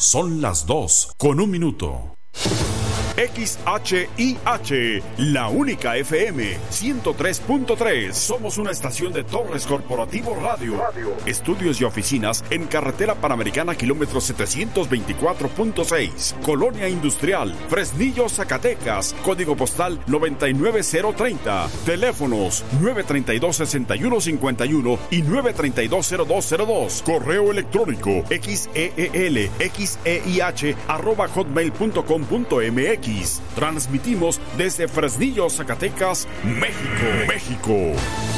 Son las 2:01. XHIH, la única FM 103.3. Somos una estación de Torres Corporativo Radio. Estudios y oficinas en Carretera Panamericana, kilómetro 724.6. Colonia Industrial, Fresnillo, Zacatecas. Código postal 99030. Teléfonos 932-6151 y 932-0202. Correo electrónico xeelxeih@hotmail.com.mx. Transmitimos desde Fresnillo, Zacatecas, México.